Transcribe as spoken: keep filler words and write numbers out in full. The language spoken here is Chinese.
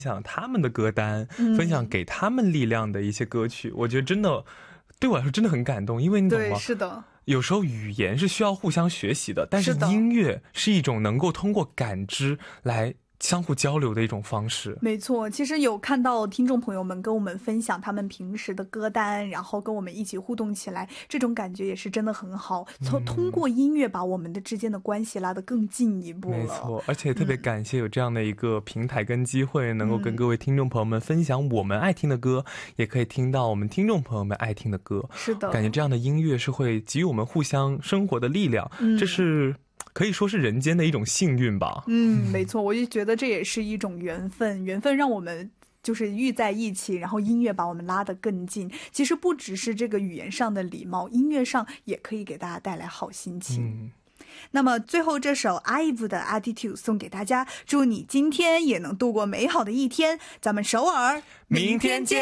享他们的歌单，分享给他们力量的一些歌曲，我觉得真的对我来说真的很感动，因为你懂吗？ 对，是的。 有时候语言是需要互相学习的，但是音乐是一种能够通过感知来相互交流的一种方式。 没错，其实有看到听众朋友们跟我们分享他们平时的歌单，然后跟我们一起互动起来，这种感觉也是真的很好，从通过音乐把我们的之间的关系拉得更进一步了。 没错，而且特别感谢有这样的一个平台跟机会，能够跟各位听众朋友们分享我们爱听的歌，嗯、也可以听到我们听众朋友们爱听的歌。 是的， 感觉这样的音乐是会给予我们互相生活的力量，嗯、这是可以说是人间的一种幸运吧。 嗯，没错，我就觉得这也是一种缘分，缘分让我们就是遇在一起，然后音乐把我们拉得更近。其实不只是这个语言上的礼貌，音乐上也可以给大家带来好心情。嗯，那么最后这首 I V E 的 Attitude 送给大家，祝你今天也能度过美好的一天，咱们首尔明天见。